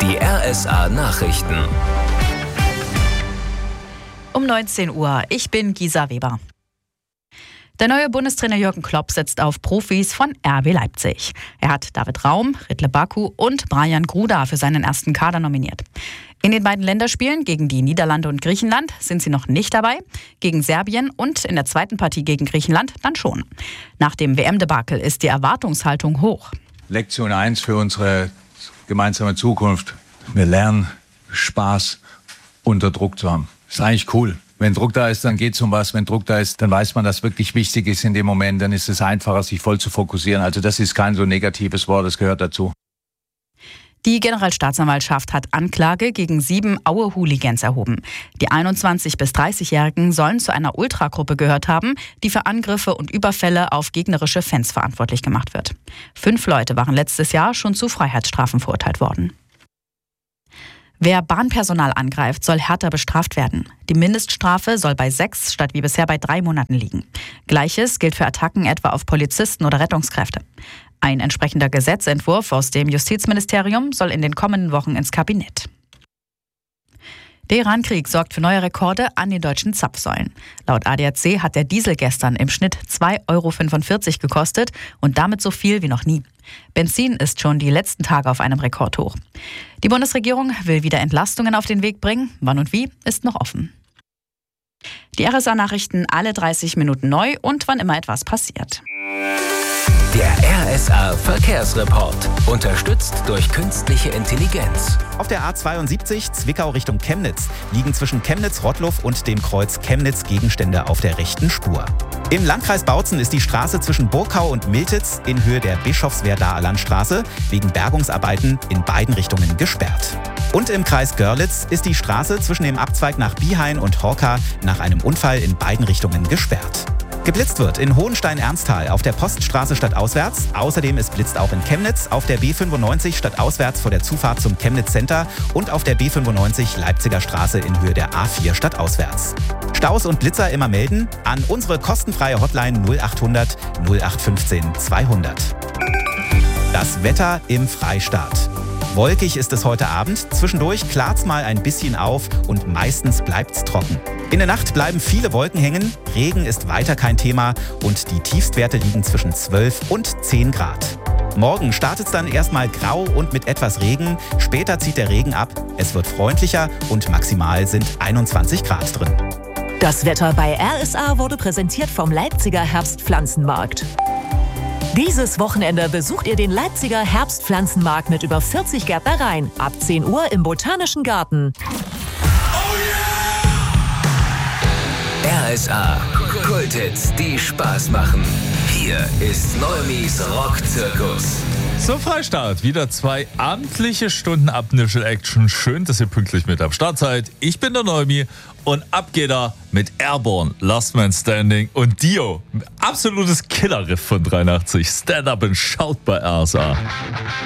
Die RSA Nachrichten. Um 19 Uhr. Ich bin Gisa Weber. Der neue Bundestrainer Jürgen Klopp setzt auf Profis von RB Leipzig. Er hat David Raum, Riedle Baku und Brian Gruda für seinen ersten Kader nominiert. In den beiden Länderspielen gegen die Niederlande und Griechenland sind sie noch nicht dabei, gegen Serbien und in der zweiten Partie gegen Griechenland dann schon. Nach dem WM-Debakel ist die Erwartungshaltung hoch. Lektion 1 für unsere gemeinsame Zukunft. Wir lernen, Spaß unter Druck zu haben. Ist eigentlich cool. Wenn Druck da ist, dann geht es um was. Wenn Druck da ist, dann weiß man, dass wirklich wichtig ist in dem Moment. Dann ist es einfacher, sich voll zu fokussieren. Also das ist kein so negatives Wort, das gehört dazu. Die Generalstaatsanwaltschaft hat Anklage gegen 7 Aue-Hooligans erhoben. Die 21- bis 30-Jährigen sollen zu einer Ultragruppe gehört haben, die für Angriffe und Überfälle auf gegnerische Fans verantwortlich gemacht wird. 5 Leute waren letztes Jahr schon zu Freiheitsstrafen verurteilt worden. Wer Bahnpersonal angreift, soll härter bestraft werden. Die Mindeststrafe soll bei 6 statt wie bisher bei 3 Monaten liegen. Gleiches gilt für Attacken etwa auf Polizisten oder Rettungskräfte. Ein entsprechender Gesetzentwurf aus dem Justizministerium soll in den kommenden Wochen ins Kabinett. Der Iran-Krieg sorgt für neue Rekorde an den deutschen Zapfsäulen. Laut ADAC hat der Diesel gestern im Schnitt 2,45 € gekostet und damit so viel wie noch nie. Benzin ist schon die letzten Tage auf einem Rekordhoch. Die Bundesregierung will wieder Entlastungen auf den Weg bringen. Wann und wie, ist noch offen. Die RSA-Nachrichten alle 30 Minuten neu und wann immer etwas passiert. Der RSA Verkehrsreport. Unterstützt durch künstliche Intelligenz. Auf der A72 Zwickau Richtung Chemnitz liegen zwischen Chemnitz-Rottluff und dem Kreuz Chemnitz Gegenstände auf der rechten Spur. Im Landkreis Bautzen ist die Straße zwischen Burgkau und Miltitz in Höhe der Bischofswerdaer Landstraße wegen Bergungsarbeiten in beiden Richtungen gesperrt. Und im Kreis Görlitz ist die Straße zwischen dem Abzweig nach Biehain und Horka nach einem Unfall in beiden Richtungen gesperrt. Geblitzt wird in Hohenstein-Ernsthal auf der Poststraße stadtauswärts. Außerdem ist blitzt auch in Chemnitz auf der B95 stadtauswärts vor der Zufahrt zum Chemnitz Center und auf der B95 Leipziger Straße in Höhe der A4 stadtauswärts. Staus und Blitzer immer melden an unsere kostenfreie Hotline 0800 0815 200. Das Wetter im Freistaat. Wolkig ist es heute Abend, zwischendurch klart's mal ein bisschen auf und meistens bleibt's trocken. In der Nacht bleiben viele Wolken hängen, Regen ist weiter kein Thema und die Tiefstwerte liegen zwischen 12 und 10 Grad. Morgen startet's dann erstmal grau und mit etwas Regen, später zieht der Regen ab, es wird freundlicher und maximal sind 21 Grad drin. Das Wetter bei RSA wurde präsentiert vom Leipziger Herbstpflanzenmarkt. Dieses Wochenende besucht ihr den Leipziger Herbstpflanzenmarkt mit über 40 Gärtnereien. Ab 10 Uhr im Botanischen Garten. RSA Kulthits, die Spaß machen. Hier ist Neumis Rockzirkus. So, Freistaat. Wieder 2 amtliche Stunden Up-Nischel-Action. Schön, dass ihr pünktlich mit am Start seid. Ich bin der Neumi und ab geht er mit Airborne, Last Man Standing und Dio. Absolutes Killer-Riff von 83. Stand up and shout bei RSA.